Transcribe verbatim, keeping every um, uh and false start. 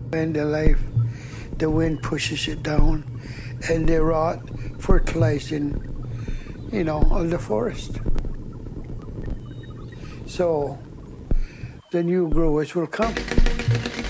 And the life, the wind pushes it down, and they rot, fertilizing, you know, all the forest. So the new growers will come.